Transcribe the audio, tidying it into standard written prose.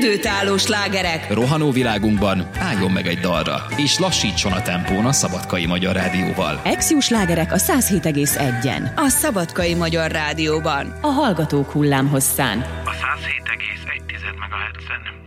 Előtálló slágerek. Rohanó világunkban álljon meg egy dalra, és lassítson a tempón a Szabadkai Magyar Rádióval. Exiu slágerek a 107,1-en. A Szabadkai Magyar Rádióban. A hallgatók hullámhosszán. A 107,1 MHz-en.